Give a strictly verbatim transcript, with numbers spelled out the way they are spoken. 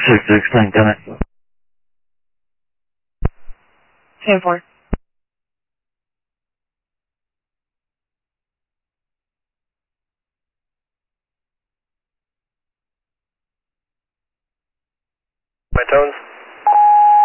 six six, nine, ten. ten four. My tones?